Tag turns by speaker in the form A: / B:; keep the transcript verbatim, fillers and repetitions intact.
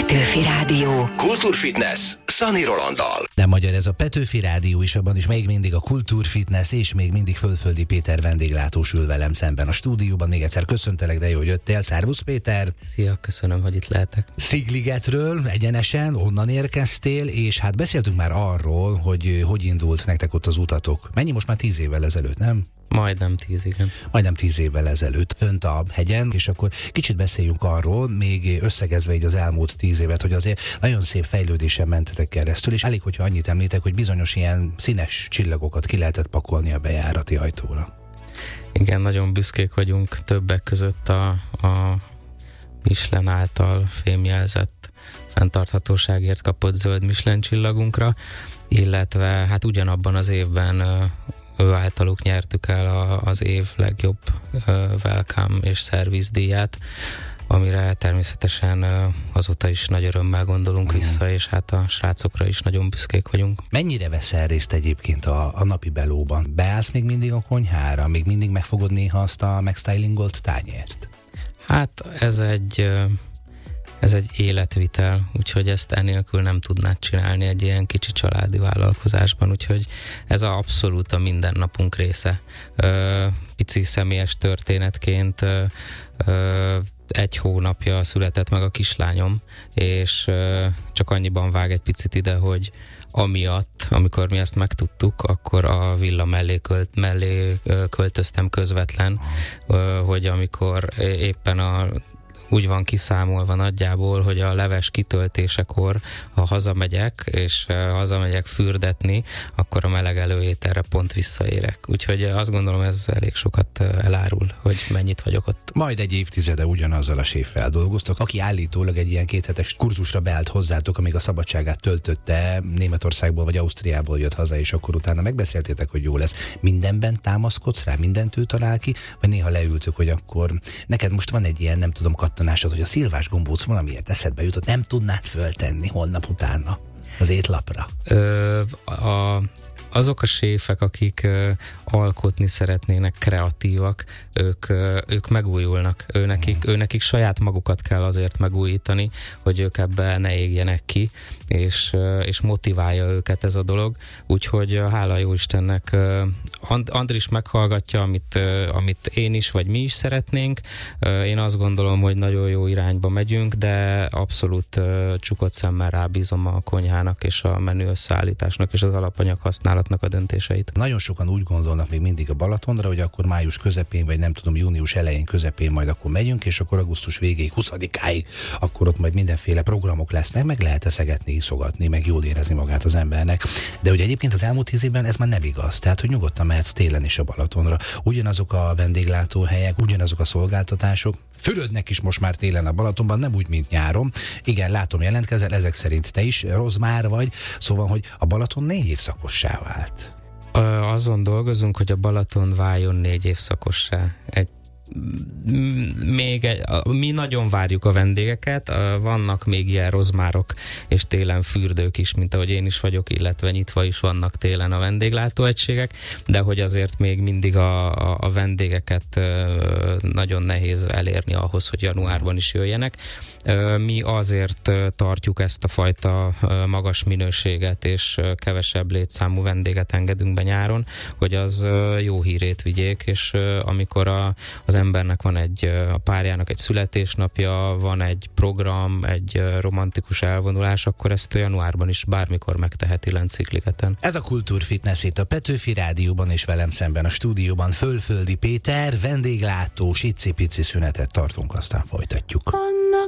A: Petőfi Rádió.
B: Kultúrfitness Szani Rolanddal.
C: Nem magyar ez a Petőfi Rádió is, abban is még mindig a Kultúrfitness, és még mindig Fölföldi Péter vendéglátós ül velem szemben a stúdióban. Még egyszer köszöntelek, de jó, hogy jöttél. Szervusz Péter!
D: Szia, köszönöm, hogy itt lehetek.
C: Szigligetről egyenesen, onnan érkeztél, és hát beszéltünk már arról, hogy hogy indult nektek ott az utatok. Mennyi most már tíz évvel ezelőtt, nem?
D: Majdnem tíz, igen.
C: Majdnem tíz évvel ezelőtt fönt a hegyen, és akkor kicsit beszéljünk arról, még összegezve így az elmúlt tíz évet, hogy azért nagyon szép fejlődésen mentetek keresztül, és elég, hogyha annyit említek, hogy bizonyos ilyen színes csillagokat ki lehetett pakolni a bejárati ajtóra.
D: Igen, nagyon büszkék vagyunk többek között a, a Michelin által fémjelzett fenntarthatóságért kapott zöld Michelin csillagunkra, illetve hát ugyanabban az évben ő általuk nyertük el a, az év legjobb uh, welcome és service díját, amire természetesen uh, azóta is nagy örömmel gondolunk mm. vissza, és hát a srácokra is nagyon büszkék vagyunk.
C: Mennyire veszel részt egyébként a, a napi belóban? Beállsz még mindig a konyhára? Még mindig megfogod néha azt a megstylingolt tányért?
D: Hát ez egy... Uh, Ez egy életvitel, úgyhogy ezt enélkül nem tudnád csinálni egy ilyen kicsi családi vállalkozásban, úgyhogy ez a abszolút a mindennapunk része. Ö, pici személyes történetként ö, ö, egy hónapja született meg a kislányom, és ö, csak annyiban vág egy picit ide, hogy amiatt, amikor mi ezt megtudtuk, akkor a villa mellé, költ, mellé költöztem közvetlen, ö, hogy amikor éppen a úgy van kiszámolva nagyjából, hogy a leves kitöltésekor, ha hazamegyek, és hazamegyek fürdetni, akkor a meleg előételre pont visszaérek. Úgyhogy azt gondolom, ez elég sokat elárul, hogy mennyit vagyok ott.
C: Majd egy évtizede ugyanazzal a séffel dolgoztok, aki állítólag egy ilyen kéthetes kurzusra beállt hozzátok, amíg a szabadságát töltötte, Németországból vagy Ausztriából jött haza, és akkor utána megbeszéltétek, hogy jó lesz. Mindenben támaszkodsz rá, mindent ő talál ki, vagy néha leültök, hogy akkor neked most van egy ilyen, nem tudom, kattanásod, hogy a szilvás gombóc valamiért eszedbe jutott, nem tudnád föltenni holnap utána az étlapra?
D: Ö, a, azok a séfek, akik ö, alkotni szeretnének, kreatívak, ők, ö, ők megújulnak. Ő nekik, ő nekik saját magukat kell azért megújítani, hogy ők ebbe ne égjenek ki, és, ö, és motiválja őket ez a dolog. Úgyhogy ö, hála jó Istennek ö, And, Andris meghallgatja, amit, ö, amit én is, vagy mi is szeretnénk. Ö, én azt gondolom, hogy nagyon jó irányba megyünk, de abszolút ö, csukott szemmel rábízom a konyhának, és a menü összeállításnak, és az alapanyag használatnak a döntéseit.
C: Nagyon sokan úgy gondolnak még mindig a Balatonra, hogy akkor május közepén, vagy nem tudom, június elején, közepén majd akkor megyünk, és akkor augusztus végéig, huszadikáig, akkor ott majd mindenféle programok lesznek, meg lehet eszegetni, iszogatni, meg jól érezni magát az embernek. De hogy egyébként az elmúlt tíz évben ez már nem igaz. Tehát, hogy nyugodtan mehetsz télen is a Balatonra. Ugyanazok a vendéglátóhelyek, ugyanazok a szolgáltatások. Fürödnek is most már télen a Balatonban, nem úgy, mint nyáron. Igen, látom, jelentkezel, ezek szerint te is rozmár vagy, szóval, hogy a Balaton négy évszakossá vált.
D: Azon dolgozunk, hogy a Balaton váljon négy évszakossá. Egy még egy, mi nagyon várjuk a vendégeket, vannak még ilyen rozmárok és télen fürdők is, mint ahogy én is vagyok, illetve nyitva is vannak télen a vendéglátóegységek, de hogy azért még mindig a, a, a vendégeket nagyon nehéz elérni ahhoz, hogy januárban is jöjjenek. Mi azért tartjuk ezt a fajta magas minőséget és kevesebb létszámú vendéget engedünk be nyáron, hogy az jó hírét vigyék, és amikor a, az embernek van egy, a párjának egy születésnapja, van egy program, egy romantikus elvonulás, akkor ezt januárban is bármikor megteheti lent Szigligeten.
C: Ez a Kultúrfitness itt a Petőfi Rádióban, és velem szemben a stúdióban Fölföldi Péter, vendéglátós, icipici szünetet tartunk, aztán folytatjuk.